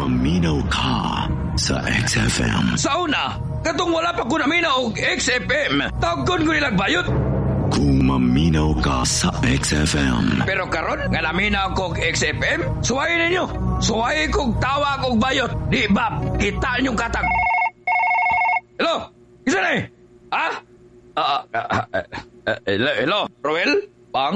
maminaw ka sa XFM. Sa una, katong wala pa ko naminaw og XFM, tawgon ko nilang bayot. Kung maminaw ka sa XFM. Pero karon nga naminaw ko og XFM, suwayin ninyo. Suwayin kong tawa kong bayot. Di ba, kita niyong katag. Hello? Isa na eh? Ha? Hello? Roel? Pang?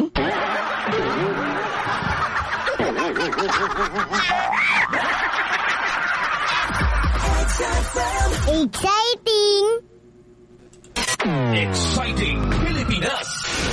Exciting! Exciting Pilipinas!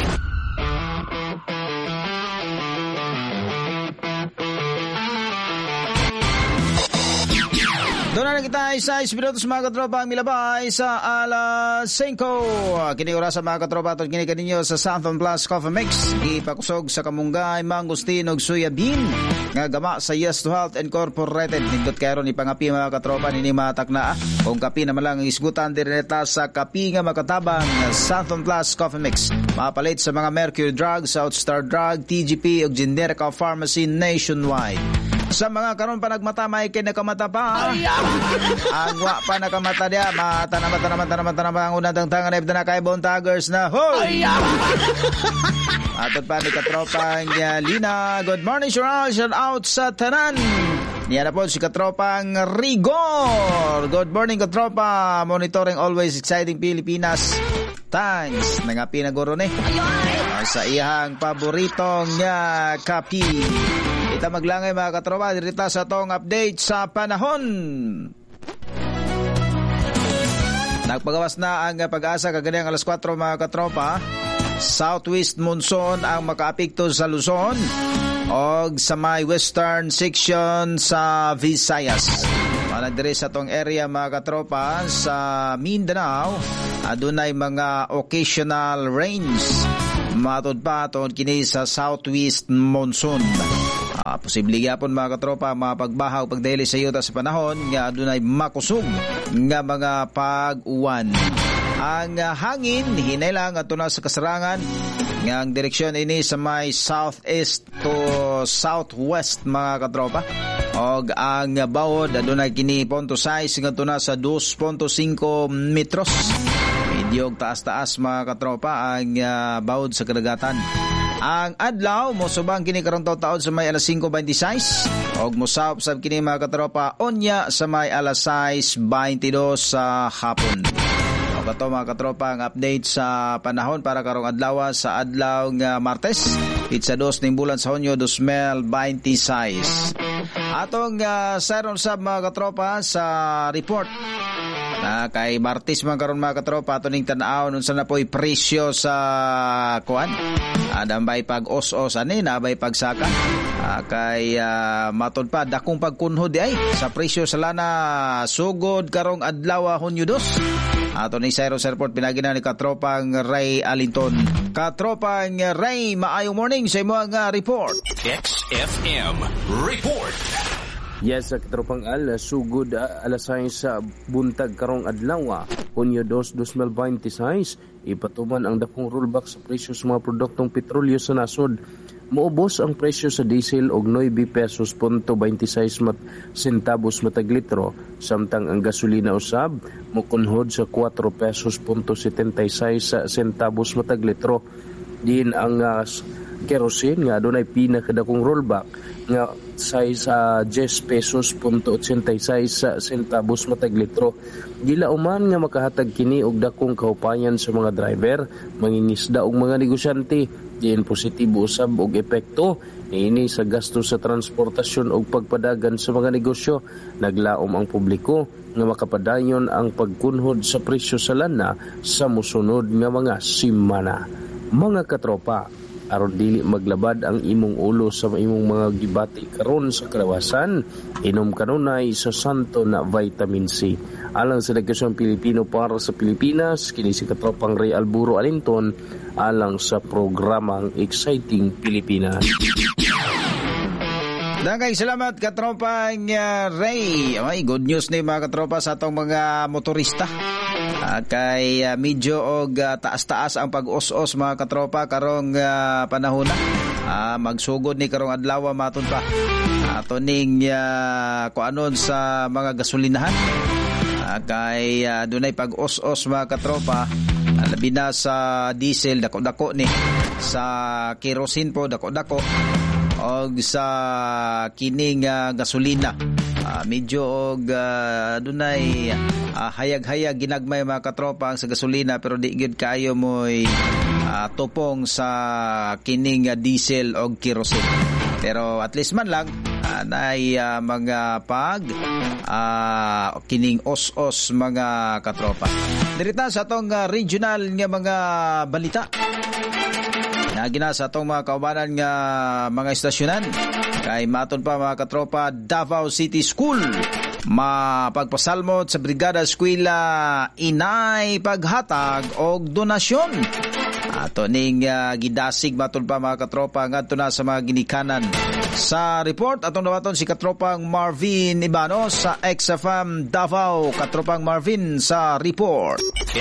Doon na kita isa minutos mga katropa ang milabay sa alas 5. Kini oras mga katropa at kini kaninyo sa Southern Plus Coffee Mix. Ipakusog sa kamunggay, mangustin og suya bean. Nga gama sa Yes to Health Incorporated. Nindot kayo ni pangapi mga katropa ni matak na. Kung kapi naman lang isgutan direta sa kapi nga makatabang Southern Plus Coffee Mix. Mapalit sa mga Mercury Drug, Southstar Drug, TGP ug Generica Pharmacy nationwide. Sa mga karon pa nagmatamay kay nakamata pa. Agwa pa nakamata dia. Mata na ang unang tangtangan na kay Bontagers na. Hoy! Atot pa ni katropang Lina. Good morning, Shout out sa tanan. Niya na po si katropang Rigor. Good morning, katropa. Monitoring always exciting Pilipinas. Thanks. Nangapi na guro ni. Sa iyang paboritong kapi. Kita maglangay mga katropa, dirita sa tong update sa panahon. Nagpagawas na ang pag-asa kaganyang alas 4 mga katropa. Southwest monsoon ang makaapekto sa Luzon o sa may western section sa Visayas. Nagdiri sa tong area mga katropa sa Mindanao, adunay mga occasional rains. Matod pa aton kini sa southwest monsoon. Posible gyapon mga katropa mapagbahaw pagdahili sa yuta sa panahon nga adunay makusog nga mga pag-uwan. Ang hangin hinaylang ato na sa kasarangan nga ang direksyon ini sa may southeast to southwest mga katropa. Og ang bawod adunay kini ponto size nga ato na sa 2.5 metros. Medyo taas-taas mga katropa ang bawod sa kadagatan. Ang adlaw mosubang kini karong taon sa may alas 5:26 og mosawop sab kini mga katropa onya sa may alas 6:22 sa hapon. Og ato mga katropa ang update sa panahon para karong adlaw sa adlaw nga Martes, pitsa 2 ning bulan sa Hunyo 2026. Atong saron sab mga katropa sa report kay Martes man karon mga katropa ato ning tan-aw unsa na poy presyo sa kuan. Adambay pag os-os ani nabay pagsaka. Kay matod pa dakong pagkunhod ay sa presyo sa lana sugod karong adlaw Hunyo 2. Ato ni Cyrus Airport pinagina ni katropang Ray Alinton. Katropang Ray, maayong morning sa imo nga report. XFM Report. Yes, sa katropang sugod alas 6 sa buntag karong adlaw Hunyo 2, 2026, ipatuman ang dakong rollback sa presyo sa mga produktong petrolyo sa nasod. Muubos ang presyo sa diesel og 9 pesos punto 26 centavos matag litro, samtang ang gasolina usab mukunhod sa 4 pesos punto 76 centavos matag litro. Din ang kerosene nga adunay pinakadakong rollback nga size 10 pesos punto 86 centavos matag litro. Dila uman nga makahatag kini og dakong kahupayan sa mga driver, mangingisda ug mga negosyante. Diin positibo usab og epekto niini sa gasto sa transportasyon ug pagpadagan sa mga negosyo. Naglaom ang publiko nga makapadayon ang pagkunhod sa presyo sa lana sa mosunod nga mga semana. Mga katropa, aron dili maglabad ang imong ulo sa imong mga gibati karon sa kalawasan, inom kanunay sa santo na vitamin C. Alang sa Delegasyon Pilipino para sa Pilipinas, kini si katropang Ray Alburo Alinton alang sa programang Exciting Pilipinas. Daghang salamat katropang Ray. Ay, good news ni mga katropa sa atong mga motorista. Kay medyo og taas-taas ang pag-os-os mga katropa karong panahon na. Magsugod ni karong adlaw matud pa. ato ning kuanon sa mga gasolinahan. Kay dunay pag-os-os mga katropa, labi na sa diesel dako-dako ni, sa kerosene po dako-dako, og sa kining gasolina medyo og dunay hayag-hayag ginagmay mga katropa sa gasolina, pero di gid kayo moy tupong sa kining diesel og kerosene. Pero at least man lang nay mga kining os-os mga katropa. Dirita sa atong regional nga mga balita. Nagina sa atong mga kaubanan nga mga estasyonan. Kay maton pa mga katropa, Davao City School mapagpasalmot sa Brigada Eskwela inay paghatag og donasyon. Ato ning gidasig maton pa mga katropa ngadto na sa mga ginikanan. Sa report atong nawaton si katropang Marvin Ibano sa XFM Davao. Katropang Marvin sa report.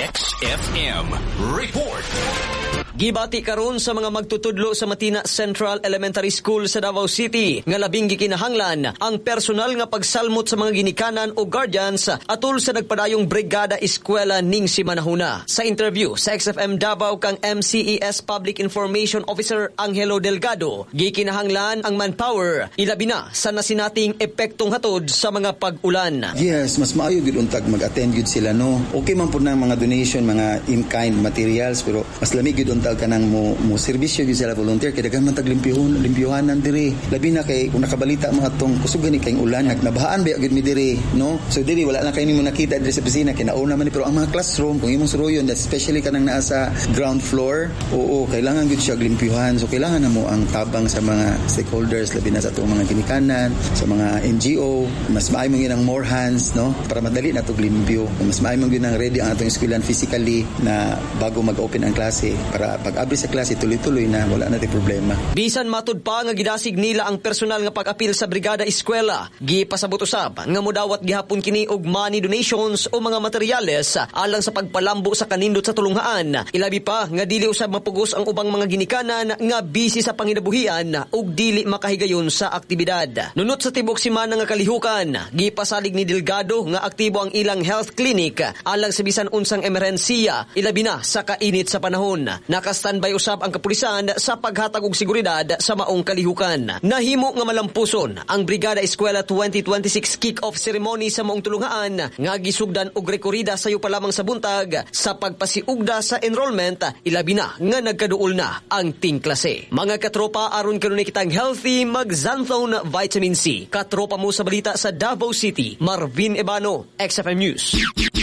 XFM Report. Gibati karon sa mga magtutudlo sa Matina Central Elementary School sa Davao City nga labing gikinahanglan ang personal nga pagsalmot sa mga ginikanan o guardians atol sa nagpadayong Brigada Eskwela ning simanahuna. Sa interview sa XFM Davao kang MCES Public Information Officer Angelo Delgado, gikinahanglan ang manpower ilabi na sa nasinating epektong hatod sa mga pag-ulan. Yes, mas maayo gid untag mag-attend gid sila no. Okay man pud nang mga donation, mga in-kind materials, pero mas lamig gid kanang mo serbisyo gyud sila volunteer kay daghan man tag limpyuhanan diri, labi na kay kung nakabalita mga tong kusog gani kay ulan nagnabahaan ba gyud mi diri no. So diri wala na kay nimo nakita diri sa opisina kay nauna man, pero ang mga classroom kung imong suruyon, especially kanang naa sa ground floor, oo kailangan gyud siya limpyuhan. So kailangan na mo ang tabang sa mga stakeholders, labi na sa atong mga ginikanan, sa mga NGO, mas maayo man gyud ang more hands no para madali na tog limpyo. Mas maayo man gyud ang ready ang atong eskwelahan physically na bago mag-open ang klase, para pag-abri sa klase tuloy-tuloy na wala natin problema. Bisan matud pa nga gidasig nila ang personal nga pag-apil sa Brigada Eskwela, gipasabot usab nga modawat gihapon kini og money donations o mga materyales alang sa pagpalambo sa kanindot sa tulunghaan. Ilabi pa nga dili usab mapugos ang ubang mga ginikanan nga busy sa panginabuhian ug dili makahigayon sa aktibidad. Nunot sa tibok semana nga kalihukan, gipasalig ni Delgado nga aktibo ang ilang health clinic alang sa bisan unsang emerhensiya, ilabi na sa kainit sa panahon. Naka-standby usab ang kapulisan sa paghatag og seguridad sa maong kalihukan. Nahimo nga malampuson ang Brigada Eskwela 2026 kick-off ceremony sa maong tulunghaan nga gisugdan og rekorida sayo pa lamang sa buntag sa pagpasiugda sa enrollment, ilabi na nga nagkaduol na ang ting klase. Mga katropa, aron kanunay kitang healthy, mag-Xanthone Vitamin C. Katropa mo sa balita sa Davao City, Marvin Ibano, XFM News.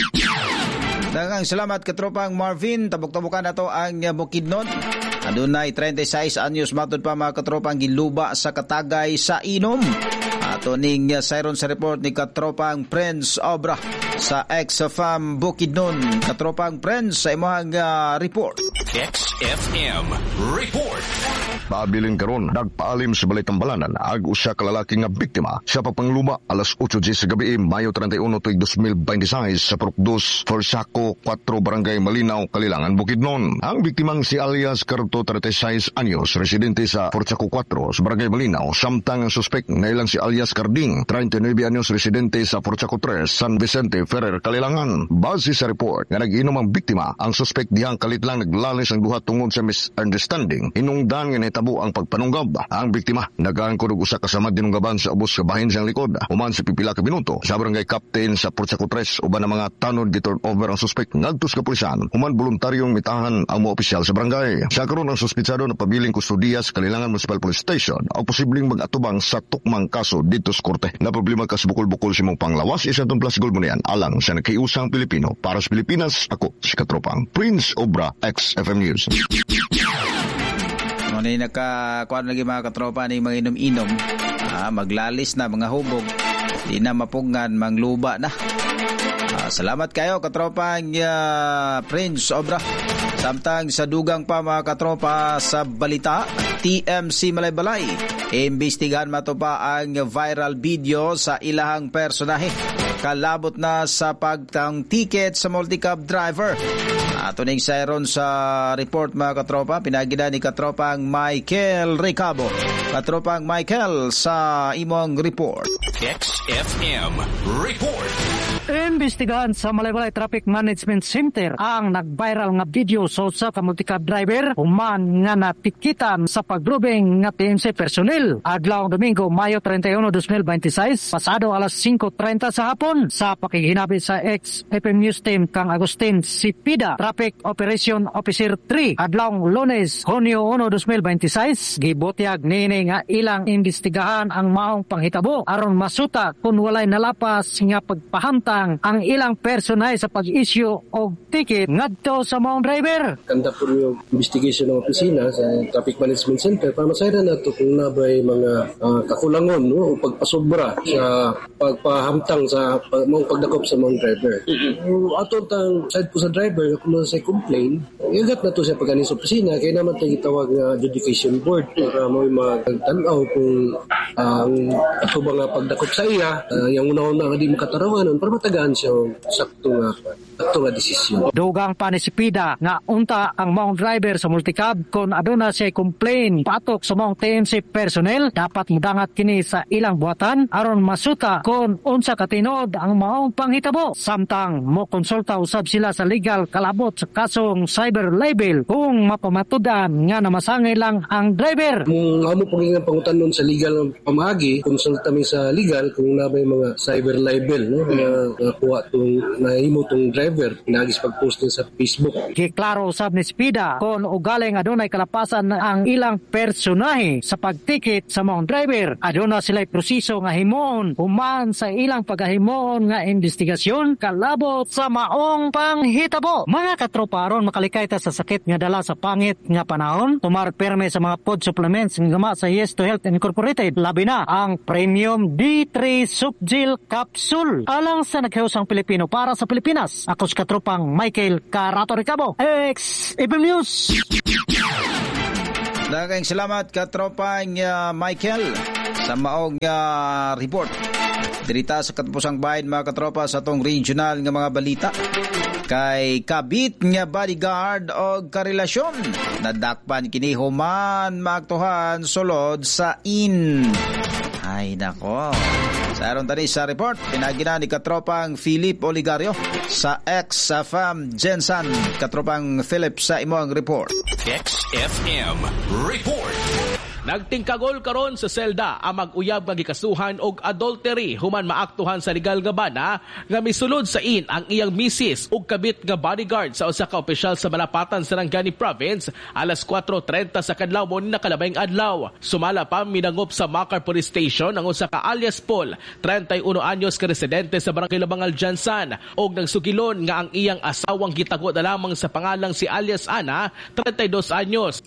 Daghang salamat katropang Marvin. Tabok-tabokan nato ang Bukidnon. Adunay 36 anyos matud pa mga katropang giluba sa Katagay sa inom. Ato ning sayron sa report ni katropang Prince Obra sa XFM Bukidnon. Katropang Prince sa imong report. XFM Report. Pabilin karon nagpaalim sa balay Tambalanan ag usa ka lalaki nga biktima sa pagpangluma alas 8:00 sa gabi Mayo 31 tuig 2026 sa Purok 2 Forsaco 4 Barangay Malinaw, Kalilangan, Bukidnon. Ang biktimang si alias Carto 36 anyos, residente sa Forsaco 4 sa Barangay Malinaw, samtang ang suspek na ilang si alias Carding 39 anyos, residente sa Forsaco 3 San Vicente, Ferrer, Kalilangan. Base sa report nga nag-inom ang biktima, ang suspek dihang kalit lang naglalis ang duha tungod sa misunderstanding. Inungdan nga nahitabo ang pagpanunggab. Ang biktima nagaangkod og usa ka samad dinunggaban sa ubos ka bahin siyang likod. Human sa pipila ka minuto sa barangay captain sa Forsaco 3 uban ang mga tanod giturn over ang suspek ngadto sa kapulisan. Human voluntaryong mitahan ang mga opisyal sa barangay. Sa karon ang suspitsado na pabiling kustudiya sa Kalilangan Municipal Police Station o posibleng mag-atubang sa tukmang kaso dito sa korte. Na problema ka sa bukol-bukol si mong panglawas isa itong Plus Gold Munian alang sa nakiusang Pilipino para sa Pilipinas. Ako si katropang Prince Obra, XFM News. Ngunit nakakuan lagi mga katropa ni mga inom-inom, maglalis na mga hubog, di na mapungan, mangluba na. Salamat kayo katropang Prince Obra. Samtang sa dugang pa mga katropa sa balita, TMC Malaybalay, imbestigahan mato pa ang viral video sa ilahang personahe. Kalabot na sa pagtang ticket sa multi-cab driver. Ato ning sayron sa report mga katropa, pinagida ni katropang Michael Recabo. Katropang Michael sa imong report. XFM Report. Imbestigahan sa Malaybalay Traffic Management Center ang nag-viral nga video sa usa ka multicab driver human nga natikitan sa pagrubing nga TMC personnel. Adlaw Domingo, Mayo 31, 2026, pasado alas 5:30 sa hapon sa pakiginabi sa XFM News Team kang Agustin Sipida, Traffic Operation Officer 3. Adlaw Lunes, Hunyo 1, 2026, gibutyag nini nga ilang imbestigahan ang maong panghitabo aron masuta kung walay nalapas nga pagpahamtang ang ilang personay sa pag-issue og ticket ngadto sa maong driver. Kanda po yung investigation ng opisina sa Traffic Management Center para masayran nato kung nabay mga kakulangon o pagpasobra sa pagpahamtang sa maong pagdakop sa maong driver. Ato tang side po sa driver kung sa complain, igat na to sa paganin sa opisina kaya naman tayo itawag na adjudication board para mo magtanaw kung ato ba nga pagdakop sa iya, yung una-una nga di makatarawanon para matagaan siya sakto nga desisyon. Dugang pa ni Sipida nga unta ang maong driver sa multicab kung aduna siya complain patok sa maong TMC personnel, dapat mudangat kini sa ilang buhatan aron masuta kung unsa katinod ang maong panghitabo. Samtang mo konsulta usab sila sa legal kalabot sa kasong cyber libel kung mapamatudan nga namasangay lang ang driver. Kung amo po nga pangutanon sa legal pamagi, konsulta mi sa legal kung nabay mga cyber libel no nga kuha tong nahimo tong driver pinagis pag-post sa Facebook. Giklaro usab ni Sipida kung ugaling adunay kalapasan ang ilang personahe sa pagtikit sa maong driver, aduna sila proseso nga himoon human sa ilang paghahimoon nga investigasyon kalabot sa maong panghitabo. Mga katropa, aron makalikay ta sa sakit nga dala sa pangit nga panahon, tumar perme sa mga food supplements nga gama sa Yes to Health Incorporated, labi na ang Premium D3 Subgel Capsule alang sa naghiusang Pilipino para sa Pilipinas. Ako si katropang Michael Carato Recabo, XFM News. Daghang salamat katropang Michael sa maong report. Dirita sa katapusang bayan mga katropa sa atong regional nga mga balita. Kay kabit nga bodyguard o karelasyon nadakpan kini human maaktuhan sulod sa in. Ay nako. Sa aron tani sa report, pinagina ni katropang Philip Oligario sa XFM Jensen. Katropang Philip sa imong report. XFM Report. Nagtingkagol karon sa selda ang mag-uyab nga gikasuhan og adultery human maaktuhan sa legal nga bana nga misulod sa in ang iyang misis ug kabit nga bodyguard sa usa ka opisyal sa Malapatan, Sarangani Province alas 4:30 sa kadlaw mo na kalabayng adlaw. Sumala pa minangop sa Makar Police Station ang usa ka alias Paul, 31 anyos ka residente sa Barangay Labangal, Jansan, og nagsugilon nga ang iyang asawang gitago na lamang sa pangalang si alias Ana, 32 anyos.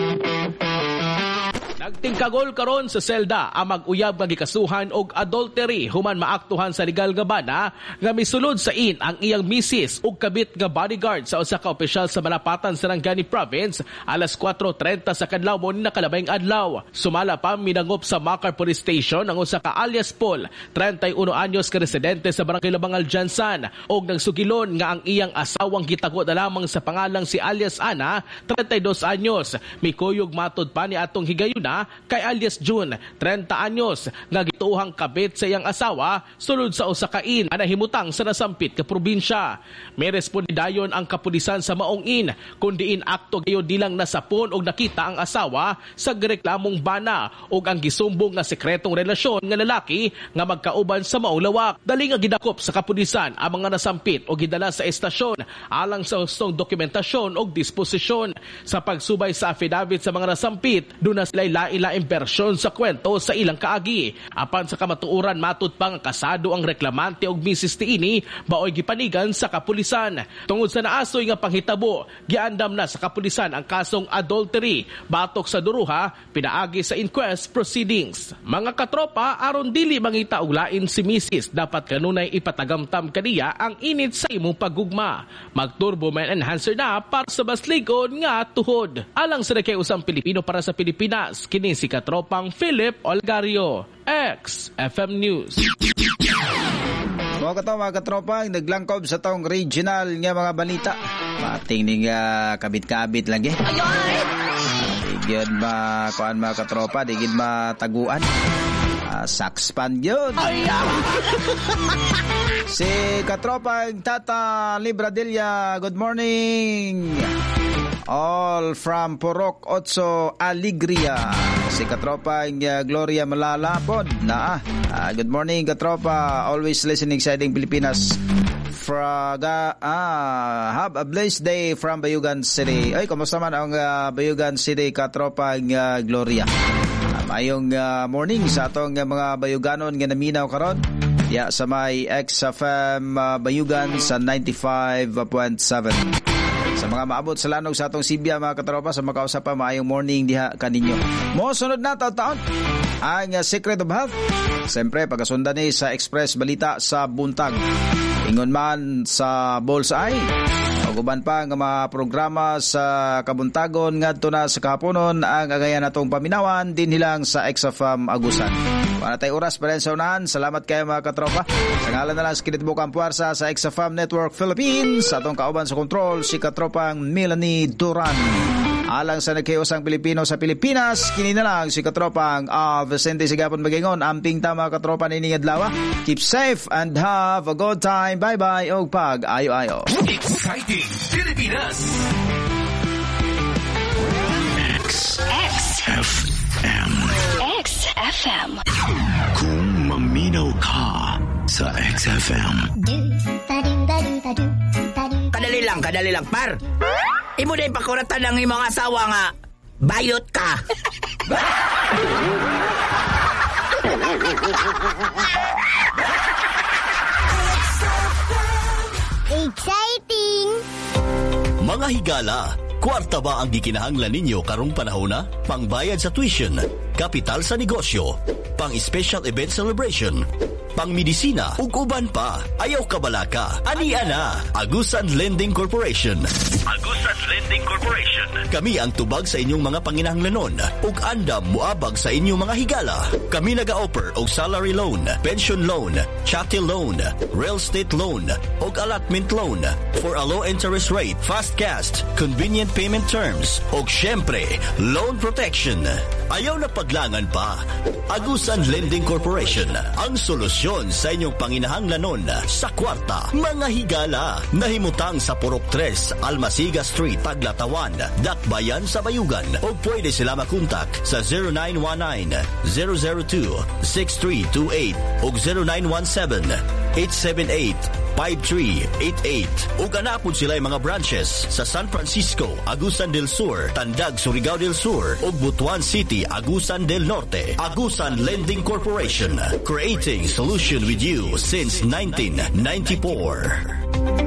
Nagtingkagol karon sa selda ang mag-uyab nga gikasuhan og adultery human maaktuhan sa legal nga bana nga misulod sa in ang iyang misis ug kabit nga bodyguard sa usa ka opisyal sa Malapatan, Sarangani Province alas 4:30 sa kadlaw mo na kalabayng adlaw. Sumala pa minangop sa Makar Police Station ang usa ka alias Paul, 31 anyos ka residente sa Barangay Labangal, Jansan, og nagsugilon nga ang iyang asawang gitago na lamang sa pangalang si alias Ana, 32 anyos. Mikuyog matud pa ni atong higayon kay alias June, 30 anyos, nga gituhang kabit sa iyang asawa sulod sa usa ka in ana himutang sa nasampit ka probinsya. May respondidayon ang kapulisan sa maong in kundiin akto gayon dilang nasapon og nakita ang asawa sa reklamong bana ug ang gisumbong nga sekretong relasyon nga lalaki nga magkauban sa maong lawak. Dali nga gidakop sa kapulisan ang mga nasampit o gidala sa estasyon alang sa hustong dokumentasyon o disposisyon. Sa pagsubay sa affidavit sa mga nasampit, doon na sila lain-laing bersyon sa kwento sa ilang kaagi. Apan sa kamatuoran matud pang kasado ang reklamante og misis tiini baoy gipanigan sa kapulisan. Tungod sa naasoy nga panghitabo, giandam na sa kapulisan ang kasong adultery. Batok sa duruha, pinaagi sa inquest proceedings. Mga katropa, aron dili mangita og lain si misis, dapat kanunay ipatagamtam kaniya ang init sa imong pagugma. Mag-turbo man enhancer na para sa basligon nga tuhod. Alang sa kay usang Pilipino para sa Pilipinas, kini si katropang Philip Olgario, XFM News. Mga kato, mga katropa, naglangkob sa tong regional nga mga balita. Mating ning kabit-kabit lagi. Digid kuan mga katropa, digid mataguan. Sakspan yun. Si katropang Tata Libradilla, good morning. All from Purok Otso Alegria. Si katropang Gloria Malalapod na. Good morning katropa. Always listening sa Eding Pilipinas. Have a blessed day from Bayugan City. Ay, kumusta man ang Bayugan City katropang Gloria? Mayong morning sa atong mga Bayuganon nga naminaw karon. Sa may XFM Bayugan sa 95.7. Sa mga maabot sa lanog sa atong Sibya mga katropa, sa makausap pa maayong morning diha kaninyo. Mo sunod na taon ang Secret of Health. Siyempre pagasundan ni sa Express Balita sa buntag. Ingon man sa Bullseye. Uban pa nga mga programa sa kabuntagon ngadto na sa kahaponon ang agayan natong paminawan din hilang sa XFM Agusan. Wala tay oras pa rin sa unahan. Salamat kayo mga katropa. Sa ngalan na lang sa kinitbukang puwersa sa XFM Network Philippines, sa atong kauban sa kontrol si katropang Melanie Duran. Alang sa nagkayosang Pilipino sa Pilipinas, kini na lang si katropang Vicente Sigapon Magingon. Amping tama katropa ni Adlaw. Keep safe and have a good time. Bye-bye o pag ayo-ayo. Exciting Pilipinas! XFM. XFM. Kung maminaw ka sa XFM. Kadali lang, par. Imo na ipakuratan ng imong asawa nga, bayot ka. Exciting! Mga higala, kwarta ba ang gikinahanglan ninyo karong panahona? Pangbayad sa tuition, kapital sa negosyo, pang-special event celebration, pang-medisina, ug uban pa. Ayaw kabalaka. Ania na, Agusan Lending Corporation. Agusan Lending Corporation. Kami ang tubag sa inyong mga panginahanglanon ug andam muabag sa inyong mga higala. Kami naga-offer og salary loan, pension loan, chattel loan, real estate loan ug allotment loan for a low interest rate, fast cash, convenient payment terms ug syempre, loan protection. Ayaw na paglangan pa. Agusan Lending Corporation, ang solusyon sa inyong panginahanglanon sa kwarta. Mga higala, nahimutang sa Purok 3, Almasiga Street, Taglatawan, Dakbayan sa Bayugan. O pwede sila makontak sa 0919-002-6328 o 0917-878-5388. Ug anapod sila mga branches sa San Francisco, Agusan del Sur, Tandag, Surigao del Sur ug Butuan City, Agusan del Norte. Agusan Lending Corporation, creating solution with you since 1994.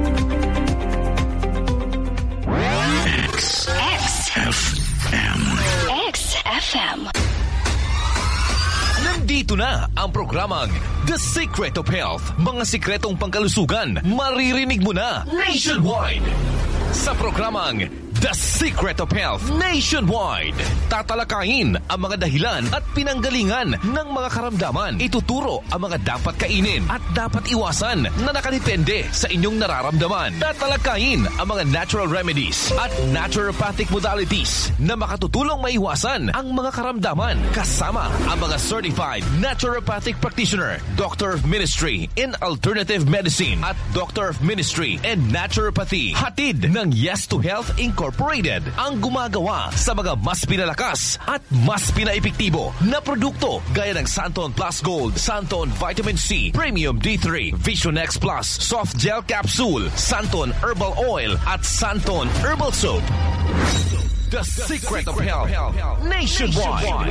XFM. Nandito na ang programang The Secret of Health. Mga sikretong pangkalusugan, maririnig mo na nationwide. Sa programang The Secret of Health Nationwide, tatalakayin ang mga dahilan at pinanggalingan ng mga karamdaman. Ituturo ang mga dapat kainin at dapat iwasan na nakadepende sa inyong nararamdaman. Tatalakayin ang mga natural remedies at naturopathic modalities na makatutulong maiwasan ang mga karamdaman. Kasama ang mga certified naturopathic practitioner, Doctor of Ministry in Alternative Medicine at Doctor of Ministry in Naturopathy. Hatid ng Yes to Health Incorporated, ang gumagawa sa mga mas pinalakas at mas pinaepektibo na produkto gaya ng Santon Plus Gold, Santon Vitamin C, Premium D3, Vision X Plus, Soft Gel Capsule, Santon Herbal Oil at Santon Herbal Soap. The Secret of Health Nationwide.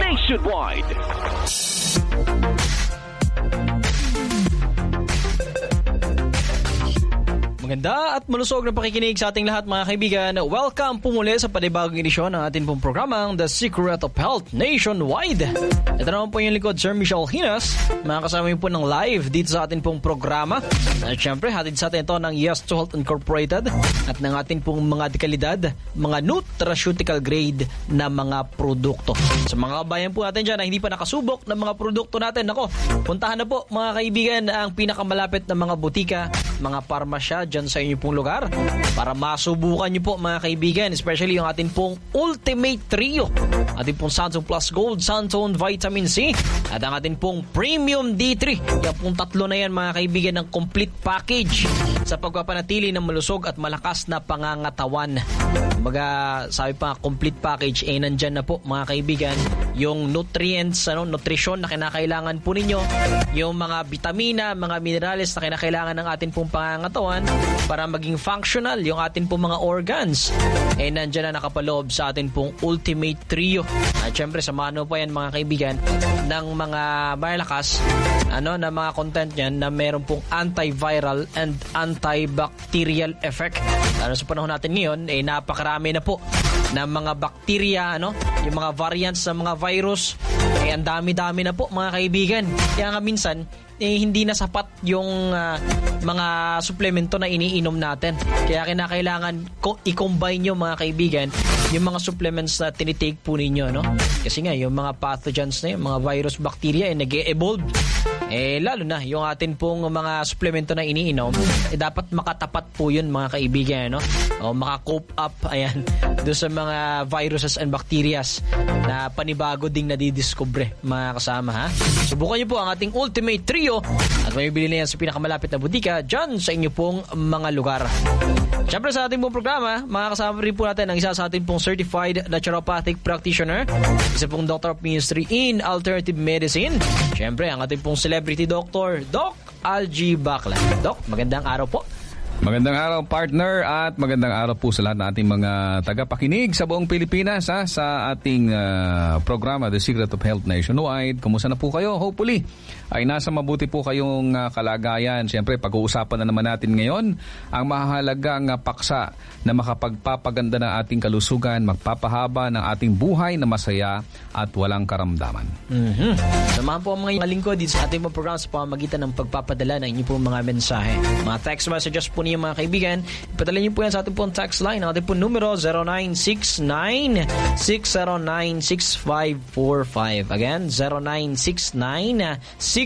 Maganda at malusog na pakikinig sa ating lahat mga kaibigan. Welcome po muli sa panibagong edisyon ng ating pong programang The Secret of Health Nationwide. Ito naman po yung likod, Sir Michelle Hinas. Makakasama po ng live dito sa ating pong programa. At syempre, hatid sa atin ito ng Yes to Health Incorporated at ng ating pong mga dekalidad, mga nutraceutical grade na mga produkto. Sa mga kabayan po natin dyan na hindi pa nakasubok ng mga produkto natin, nako, puntahan na po mga kaibigan ang pinakamalapit na mga butika, mga parmasya dyan sa inyo pong lugar para masubukan nyo po mga kaibigan, especially yung ating pong Ultimate Trio, ating pong Santone Plus Gold, Santone Vitamin C at ang ating pong Premium D3. Yung pong tatlo na yan mga kaibigan ng complete package sa pagpapanatili ng malusog at malakas na pangangatawan. Kumbaga, sabi pa complete package, nandyan na po mga kaibigan yung nutrients, nutrisyon na kinakailangan po ninyo, yung mga vitamina, mga minerales na kinakailangan ng ating pong pangangatawan para maging functional yung ating pong mga organs. Nandyan na nakapaloob sa ating pong Ultimate Trio. At syempre, samahan pa yan mga kaibigan ng mga malakas na mga content yan na meron pong antiviral and antibacterial effect. Lalo sa panahon natin ngayon, napakarami na po ng mga bakterya, yung mga variants ng mga virus, ang dami-dami na po mga kaibigan. Kaya nga minsan, hindi na sapat yung mga suplemento na iniinom natin. Kaya kinakailangan i-combine nyo mga kaibigan yung mga supplements na tinitake po ninyo, Kasi nga, yung mga pathogens na yun, mga virus, bacteria, nag-e-evolve. Lalo na, yung atin pong mga suplemento na iniinom, dapat makatapat po yun mga kaibigan, O maka-cope up, doon sa mga viruses and bacterias na panibago ding nadidiscover, mga kasama, ha? Subukan nyo po ang ating Ultimate Trio at may bili na yan sa pinakamalapit na butika dyan sa inyo pong mga lugar. Siyempre sa ating pong programa, makakasama rin po natin ang isa sa ating pong certified naturopathic practitioner, isa pong Doctor of Ministry in Alternative Medicine. Siyempre, ang ating pong celebrity doctor, Doc Algie Bacla. Doc, magandang araw po. Magandang araw partner at magandang araw po sa lahat ng ating mga tagapakinig sa buong Pilipinas sa ating programa The Secret of Health Nationwide. Kumusta na po kayo? Hopefully ay nasa mabuti po kayong kalagayan. Siyempre pag-uusapan na naman natin ngayon ang mahalagang paksa na makapagpapaganda ng ating kalusugan, magpapahaba ng ating buhay na masaya at walang karamdaman. Samahan po ang mga lingkod dito sa ating programa sa pamamagitan ng pagpapadala ng inyong pong mga mensahe. Mga text messages po niyo mga kaibigan, ipadala niyo po yan sa ating pong text line. Ang ating pong numero 0969-609-6545. Again, 0969-609-6545.